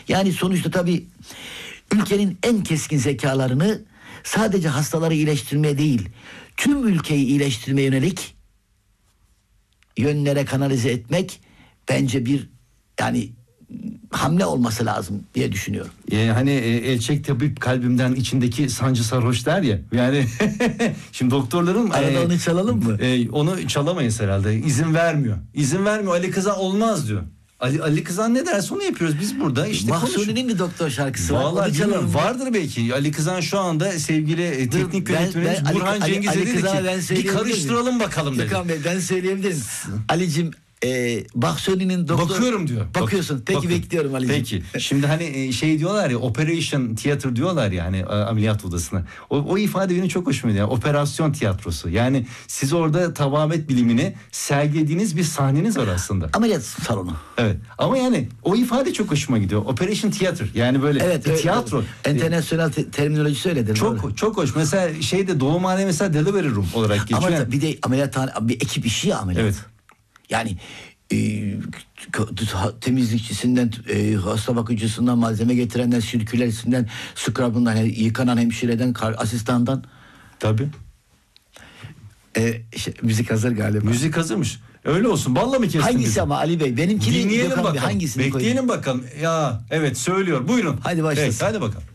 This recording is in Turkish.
Yani sonuçta tabii ülkenin en keskin zekalarını sadece hastaları iyileştirmeye değil, tüm ülkeyi iyileştirmeye yönelik yönlere kanalize etmek bence bir yani hamle olması lazım diye düşünüyorum. Hani elçek tabip kalbimden içindeki sancı sarhoş der ya. Yani şimdi doktorların arada onu çalalım mı? Onu çalamayız herhalde. İzin vermiyor. İzin vermiyor. Ali Kızan olmaz diyor. Ali Kızan ne derse onu yapıyoruz biz burada. İşte Mahsuni'nin bir doktor şarkısı var. Vallahi bilmiyorum. Vardır belki. Ali Kızan şu anda sevgili teknik yönetmenimiz Burhan Cengiz'e dedi ki bir karıştıralım bakalım dedi. Gökhan Bey, ben söyleyebilirim. Ali'cim Mahsuni'nin doktor... Bakıyorum diyor. Bakıyorsun. Peki bekliyorum Ali'cim. Peki. Şimdi hani şey diyorlar ya, operation theater diyorlar ya, hani ameliyat odasına. O ifade benim çok hoşuma gidiyor. Yani, operasyon tiyatrosu. Yani siz orada tabamet bilimini sergilediğiniz bir sahneniz var aslında. Ameliyat salonu. Evet. Ama yani o ifade çok hoşuma gidiyor. Operation theater. Yani böyle tiyatro. Enternasyonel terminolojisi öyledir. Çok hoş. Mesela şeyde doğumhane mesela delivery room olarak geçiyor. Ama yani. bir de ameliyathane bir ekip işi ya ameliyat. Evet. Yani temizlikçisinden, hasta bakıcısından, malzeme getirenden, sirkülerisinden, scrub'ından, yıkanan hemşireden, asistandan. Tabii. Müzik hazır galiba. Müzik hazırmış. Öyle olsun. Balla mı kestin hangisi bizi? ama Ali Bey? Benimkini dinleyelim bakalım. Hangisini Bekleyelim bakalım. Ya evet söylüyor. Buyurun. Hadi başlasın. Evet, hadi bakalım.